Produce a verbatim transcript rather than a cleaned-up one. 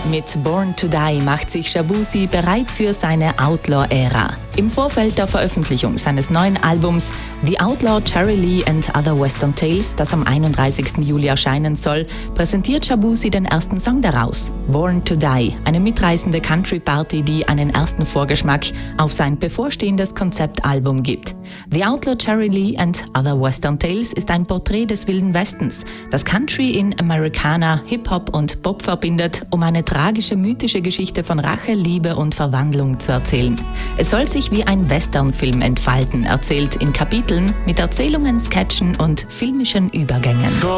Mit Born to Die macht sich Shaboozey bereit für seine Outlaw-Ära. Im Vorfeld der Veröffentlichung seines neuen Albums The Outlaw Cherry Lee and Other Western Tales, das am einunddreißigsten Juli erscheinen soll, präsentiert Shaboozey den ersten Song daraus, Born to Die, eine mitreißende Country-Party, die einen ersten Vorgeschmack auf sein bevorstehendes Konzeptalbum gibt. The Outlaw Cherry Lee and Other Western Tales ist ein Porträt des Wilden Westens, das Country in Americana, Hip-Hop und Pop verbindet, um eine tragische, mythische Geschichte von Rache, Liebe und Verwandlung zu erzählen. Es soll sich wie ein Westernfilm entfalten, erzählt in Kapiteln mit Erzählungen, Sketchen und filmischen Übergängen.